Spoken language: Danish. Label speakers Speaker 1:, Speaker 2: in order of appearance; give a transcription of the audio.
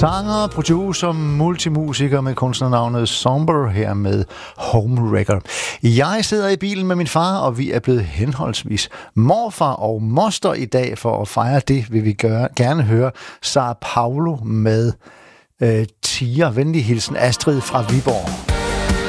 Speaker 1: Sanger, producer, multimusiker med kunstnernavnet Somber her med Homewrecker. Jeg sidder i bilen med min far, og vi er blevet henholdsvis morfar og moster i dag. For at fejre det vil vi gerne høre Sara Paulo med Tiger. Venlig hilsen Astrid fra Viborg.